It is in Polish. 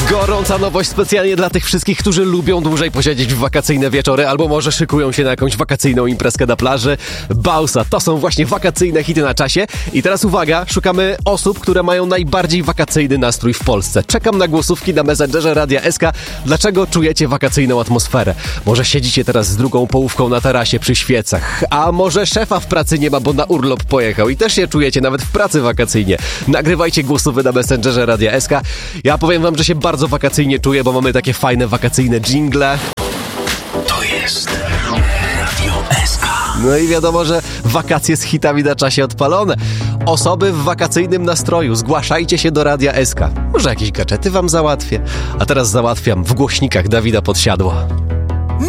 Gorąca nowość specjalnie dla tych wszystkich, którzy lubią dłużej posiedzieć w wakacyjne wieczory albo może szykują się na jakąś wakacyjną imprezkę na plaży. Bausa, to są właśnie wakacyjne hity na czasie. I teraz uwaga, szukamy osób, które mają najbardziej wakacyjny nastrój w Polsce. Czekam na głosówki na Messengerze Radia SK. Dlaczego czujecie wakacyjną atmosferę? Może siedzicie teraz z drugą połówką na tarasie przy świecach, a może szefa w pracy nie ma, bo na urlop pojechał i też się czujecie nawet w pracy wakacyjnie. Nagrywajcie głosówy na Messengerze Radia SK. Ja powiem wam, że się bardzo wakacyjnie czuję, bo mamy takie fajne wakacyjne dżingle. To jest Radio SK. No i wiadomo, że wakacje z hitami na czasie odpalone. Osoby w wakacyjnym nastroju, zgłaszajcie się do Radia SK. Może jakieś gadżety wam załatwię. A teraz załatwiam w głośnikach Dawida Podsiadła.